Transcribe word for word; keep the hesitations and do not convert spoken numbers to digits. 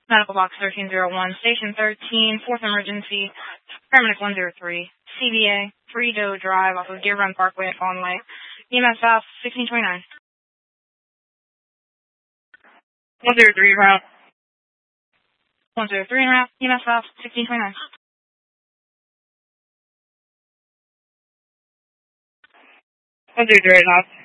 Medical box thirteen oh one, station thirteen, fourth emergency, paramedic one oh three, C B A, three Doe Drive off of Deer Run Parkway at Fawn Lake, E M S South sixteen twenty-nine. one oh three route. one oh three route, E M S South sixteen twenty-nine. one oh three route.